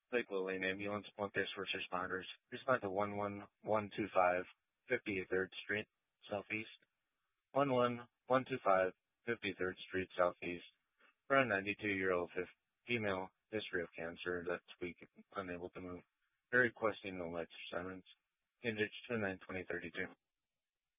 Lake Lillian Ambulance, Point Base First Responders. Respond to 11125 53rd Street, Southeast. 11125 53rd Street, Southeast. For a 92-year-old female, history of cancer that's weak, unable to move. They're requesting no lights or sirens. Engage 292032.